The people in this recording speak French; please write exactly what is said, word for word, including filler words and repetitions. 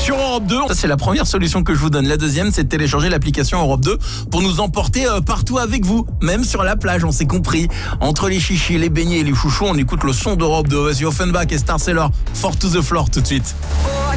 sur Europe deux. Ça, c'est la première solution que je vous donne. La deuxième, c'est de télécharger l'application Europe deux pour nous emporter euh, partout avec vous, même sur la plage, on s'est compris. Entre les chichis, les beignets et les chouchous, on écoute le son d'Europe deux. Voici Offenbach et Star Sailor, Fort to the Floor tout de suite.